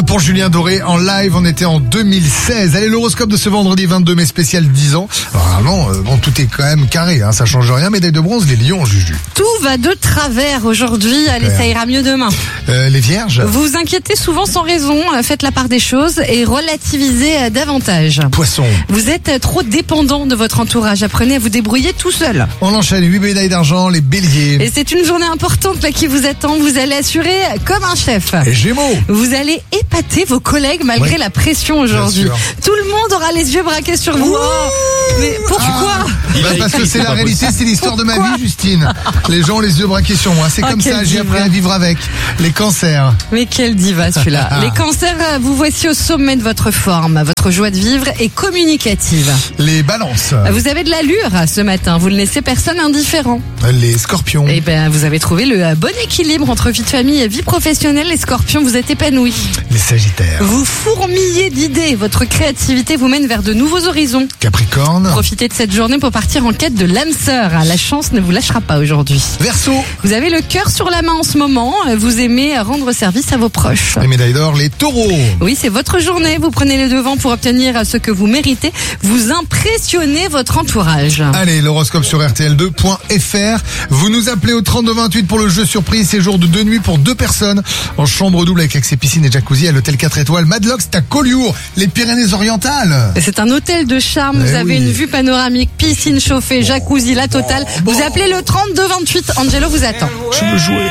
pour Julien Doré en live. On était en 2016. Allez, l'horoscope de ce vendredi 22 mai spécial 10 ans. Alors, vraiment, tout est quand même carré, hein, ça change rien. Médaille de bronze, les lions, Juju. Tout va de travers aujourd'hui. Allez, ça ira mieux demain. Les vierges. Vous vous inquiétez souvent sans raison. Faites la part des choses et relativisez davantage. Poisson. Vous êtes trop dépendant de votre entourage. Apprenez à vous débrouiller tout seul. On enchaîne 8 médailles d'argent, les béliers. Et c'est une journée importante là qui vous attend. Vous allez assurer comme un chef. Les gémeaux. Vous allez épater vos collègues malgré la pression aujourd'hui. Tout le monde aura les yeux braqués sur vous. Mais pourquoi Parce que c'est la réalité, c'est l'histoire de ma vie, Justine. Les gens ont les yeux braqués sur moi. C'est comme ça, j'ai appris à vivre avec. Les cancers. Mais quel diva celui-là. Les cancers, vous voici au sommet de votre forme. Votre joie de vivre est communicative. Les balances. Vous avez de l'allure ce matin. Vous ne laissez personne indifférent. Les scorpions. Eh ben, vous avez trouvé le bon équilibre entre vie de famille et vie professionnelle. Les scorpions, vous êtes épanouis. Les sagittaires. Vous fourmillez d'idées. Votre créativité vous mène vers de nouveaux horizons. Capricorne. Profitez de cette journée pour partir en quête de l'âme sœur. La chance ne vous lâchera pas aujourd'hui. Verseau. Vous avez le cœur sur la main en ce moment. Vous aimez rendre service à vos proches. Les médailles d'or, les taureaux. Oui, c'est votre journée. Vous prenez les devants pour obtenir ce que vous méritez. Vous impressionnez votre entourage. Allez, l'horoscope sur RTL2.fr. Vous nous appelez au 3228 pour le jeu surprise. Séjour de 2 nuits pour 2 personnes en chambre double avec accès piscine et jacuzzi à l'hôtel 4 étoiles Madlox, c'est à Collioure, les Pyrénées-Orientales. C'est un hôtel de charme. Vous avez une vue panoramique, piscine chauffée, jacuzzi, la totale. Vous appelez le 3228. Angelo vous attend. Je veux jouer.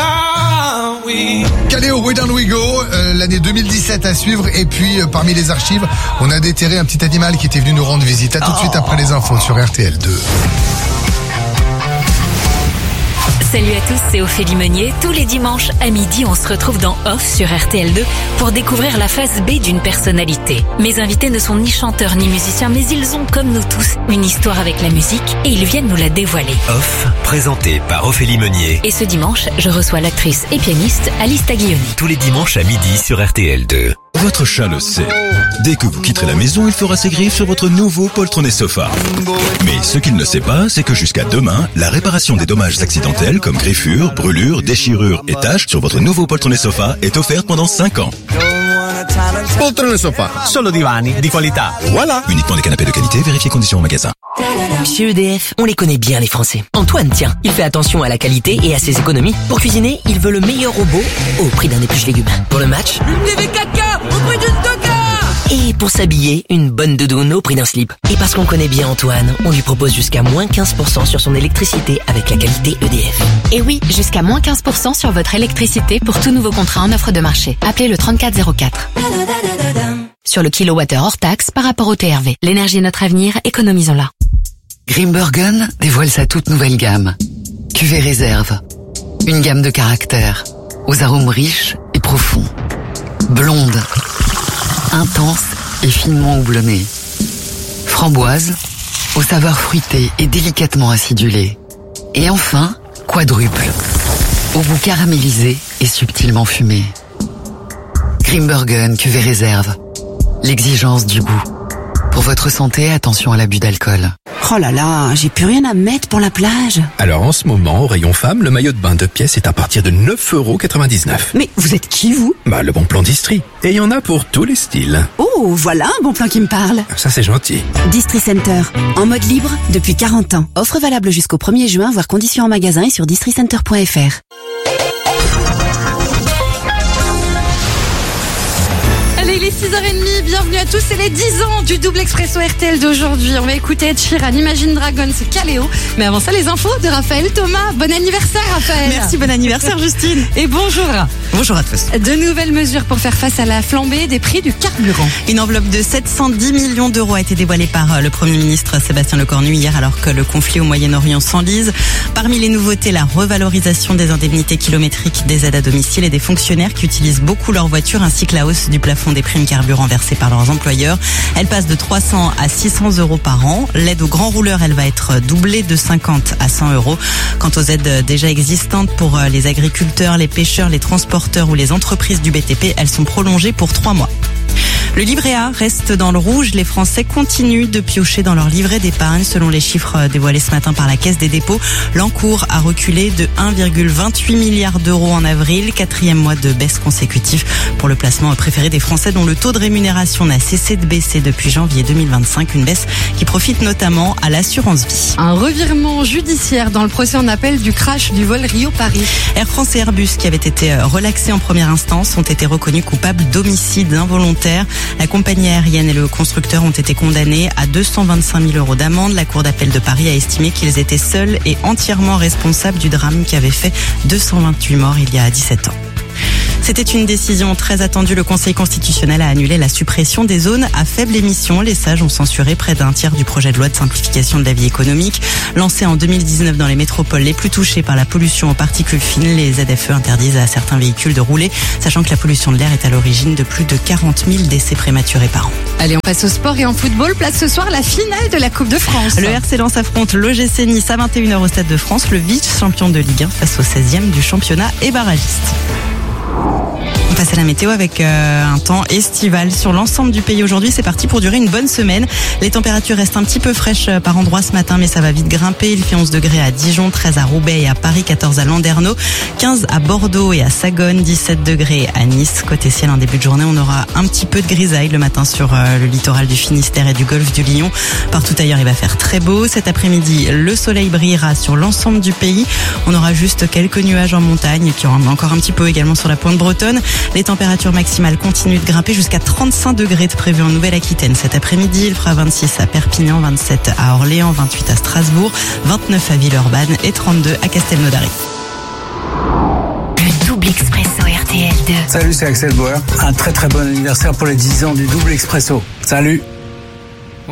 Caléo, Way Down We Go, l'année 2017 à suivre. Et puis, parmi les archives, on a déterré un petit animal qui était venu nous rendre visite. À tout de suite après les infos sur RTL2. Salut à tous, c'est Ophélie Meunier. Tous les dimanches à midi, on se retrouve dans Off sur RTL2 pour découvrir la face B d'une personnalité. Mes invités ne sont ni chanteurs ni musiciens, mais ils ont, comme nous tous, une histoire avec la musique et ils viennent nous la dévoiler. Off, présenté par Ophélie Meunier. Et ce dimanche, je reçois l'actrice et pianiste Alice Taglioni. Tous les dimanches à midi sur RTL2. Votre chat le sait. Dès que vous quitterez la maison, il fera ses griffes sur votre nouveau poltronné sofa. Mais ce qu'il ne sait pas, c'est que jusqu'à demain, la réparation des dommages accidentels comme griffures, brûlures, déchirures et taches sur votre nouveau poltronné sofa est offerte pendant 5 ans. Poltrone sofa, solo divani di qualità. Voilà. Uniquement des canapés de qualité, vérifiez conditions en magasin. Chez EDF, on les connaît bien les Français. Antoine, tiens, il fait attention à la qualité et à ses économies. Pour cuisiner, il veut le meilleur robot au prix d'un épluche légumes. Pour le match, une TV 4K au prix d'une 2K. Et pour s'habiller, une bonne doudoune au prix d'un slip. Et parce qu'on connaît bien Antoine, on lui propose jusqu'à moins 15% sur son électricité avec la qualité EDF. Et oui, jusqu'à moins 15% sur votre électricité pour tout nouveau contrat en offre de marché. Appelez le 3404. Sur le kilowattheure hors taxe par rapport au TRV. L'énergie est notre avenir, économisons-la. Grimbergen dévoile sa toute nouvelle gamme. Cuvée réserve. Une gamme de caractères, aux arômes riches et profonds. Blonde, intense et finement houblonnée. Framboise, aux saveurs fruitées et délicatement acidulées. Et enfin, quadruple, au goût caramélisé et subtilement fumé. Grimbergen cuvée réserve. L'exigence du goût. Pour votre santé, attention à l'abus d'alcool. Oh là là, j'ai plus rien à mettre pour la plage. Alors en ce moment, au rayon femme, le maillot de bain 2 pièces est à partir de 9,99 €. Mais vous êtes qui, vous ? Le bon plan d'Istrie. Et il y en a pour tous les styles. Oh, voilà un bon plan qui me parle. Ça, c'est gentil. Distri Center, en mode libre depuis 40 ans. Offre valable jusqu'au 1er juin, voire conditions en magasin et sur districenter.fr. Allez, il est 6h30, bienvenue à tous, c'est les 10 ans du double expresso RTL d'aujourd'hui. On va écouter Ed Sheeran, Imagine Dragons, c'est Caléo. Mais avant ça, les infos de Raphaël Thomas. Bon anniversaire, Raphaël. Merci, bon anniversaire, Justine. Et bonjour. Bonjour à tous. De nouvelles mesures pour faire face à la flambée des prix du carburant. Une enveloppe de 710 millions d'euros a été dévoilée par le Premier ministre Sébastien Lecornu hier alors que le conflit au Moyen-Orient s'enlise. Parmi les nouveautés, la revalorisation des indemnités kilométriques, des aides à domicile et des fonctionnaires qui utilisent beaucoup leur voiture, ainsi que la hausse du plafond des primes carburant versées par leurs employeurs. Elle passe de 300 à 600 € par an. L'aide aux grands rouleurs, elle va être doublée de 50 à 100 €. Quant aux aides déjà existantes pour les agriculteurs, les pêcheurs, les transporteurs ou les entreprises du BTP, elles sont prolongées pour 3 mois. Le livret A reste dans le rouge. Les Français continuent de piocher dans leur livret d'épargne. Selon les chiffres dévoilés ce matin par la Caisse des dépôts, l'encours a reculé de 1,28 milliard d'euros en avril. 4e mois de baisse consécutive pour le placement préféré des Français dont le taux de rémunération n'a cessé de baisser depuis janvier 2025. Une baisse qui profite notamment à l'assurance vie. Un revirement judiciaire dans le procès en appel du crash du vol Rio-Paris. Air France et Airbus, qui avaient été relaxés en première instance, ont été reconnus coupables d'homicide involontaire. La compagnie aérienne et le constructeur ont été condamnés à 225 000 euros d'amende. La Cour d'appel de Paris a estimé qu'ils étaient seuls et entièrement responsables du drame qui avait fait 228 morts il y a 17 ans. C'était une décision très attendue. Le Conseil constitutionnel a annulé la suppression des zones à faible émission. Les sages ont censuré près d'un tiers du projet de loi de simplification de la vie économique. Lancé en 2019 dans les métropoles les plus touchées par la pollution aux particules fines, les ZFE interdisent à certains véhicules de rouler, sachant que la pollution de l'air est à l'origine de plus de 40 000 décès prématurés par an. Allez, on passe au sport et en football. Place ce soir la finale de la Coupe de France. Le RC Lens affronte l'OGC Nice à 21h au Stade de France. Le vice-champion de Ligue 1 face au 16e du championnat et barragiste. On passe à la météo avec un temps estival sur l'ensemble du pays aujourd'hui. C'est parti pour durer une bonne semaine. Les températures restent un petit peu fraîches par endroits ce matin, mais ça va vite grimper. Il fait 11 degrés à Dijon, 13 à Roubaix et à Paris, 14 à Landerneau, 15 à Bordeaux et à Sagone, 17 degrés à Nice. Côté ciel, en début de journée, on aura un petit peu de grisaille le matin sur le littoral du Finistère et du golfe du Lion. Partout ailleurs, il va faire très beau. Cet après-midi, le soleil brillera sur l'ensemble du pays. On aura juste quelques nuages en montagne, qui aura encore un petit peu également sur la pointe bretonne. Les températures maximales continuent de grimper jusqu'à 35 degrés de prévu en Nouvelle-Aquitaine. Cet après-midi, il fera 26 à Perpignan, 27 à Orléans, 28 à Strasbourg, 29 à Villeurbanne et 32 à Castelnaudary. Le double expresso RTL2. Salut, c'est Axel Bauer. Un très très bon anniversaire pour les 10 ans du double expresso. Salut!